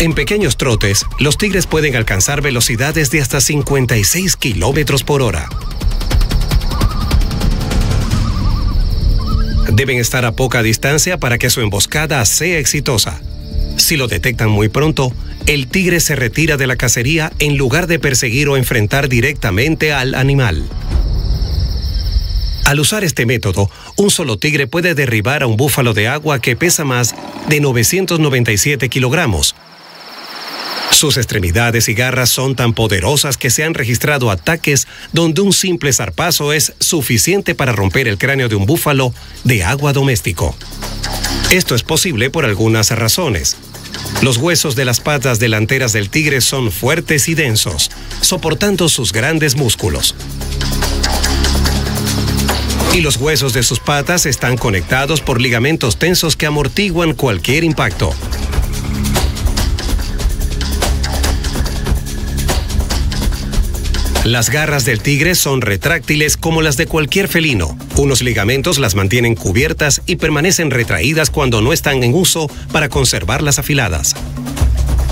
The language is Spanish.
En pequeños trotes, los tigres pueden alcanzar velocidades de hasta 56 kilómetros por hora. Deben estar a poca distancia para que su emboscada sea exitosa. Si lo detectan muy pronto, el tigre se retira de la cacería en lugar de perseguir o enfrentar directamente al animal. Al usar este método, un solo tigre puede derribar a un búfalo de agua que pesa más de 997 kilogramos. Sus extremidades y garras son tan poderosas que se han registrado ataques donde un simple zarpazo es suficiente para romper el cráneo de un búfalo de agua doméstico. Esto es posible por algunas razones. Los huesos de las patas delanteras del tigre son fuertes y densos, soportando sus grandes músculos. Y los huesos de sus patas están conectados por ligamentos tensos que amortiguan cualquier impacto. Las garras del tigre son retráctiles como las de cualquier felino. Unos ligamentos las mantienen cubiertas y permanecen retraídas cuando no están en uso para conservarlas afiladas.